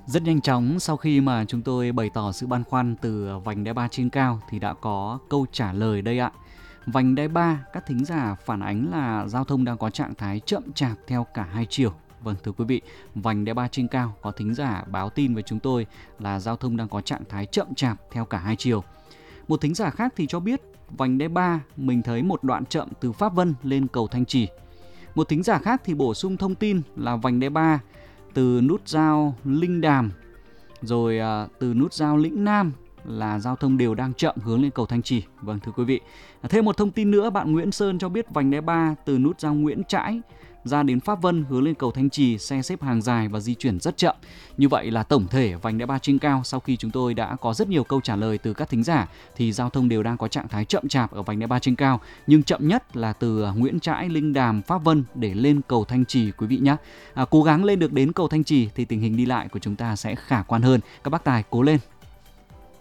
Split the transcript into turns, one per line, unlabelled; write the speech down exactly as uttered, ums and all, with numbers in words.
Rất nhanh chóng sau khi mà chúng tôi bày tỏ sự băn khoăn từ vành đai ba trên cao thì đã có câu trả lời đây ạ. Vành đai ba, các thính giả phản ánh là giao thông đang có trạng thái chậm chạp theo cả hai chiều. Vâng thưa quý vị, vành đai ba trên cao có thính giả báo tin với chúng tôi là giao thông đang có trạng thái chậm chạp theo cả hai chiều. Một thính giả khác thì cho biết vành đai ba mình thấy một đoạn chậm từ Pháp Vân lên cầu Thanh Trì. Một thính giả khác thì bổ sung thông tin là vành đai ba từ nút giao Linh Đàm rồi à, từ nút giao Lĩnh Nam là giao thông đều đang chậm hướng lên cầu Thanh Trì. Vâng thưa quý vị, thêm một thông tin nữa, bạn Nguyễn Sơn cho biết vành đai ba từ nút giao Nguyễn Trãi ra đến Pháp Vân hướng lên cầu Thanh Trì xe xếp hàng dài và di chuyển rất chậm. Như vậy là tổng thể vành đai ba trên cao sau khi chúng tôi đã có rất nhiều câu trả lời từ các thính giả thì giao thông đều đang có trạng thái chậm chạp ở vành đai ba trên cao, nhưng chậm nhất là từ Nguyễn Trãi, Linh Đàm, Pháp Vân để lên cầu Thanh Trì quý vị nhé. À, cố gắng lên được đến cầu Thanh Trì thì tình hình đi lại của chúng ta sẽ khả quan hơn. Các bác tài cố lên.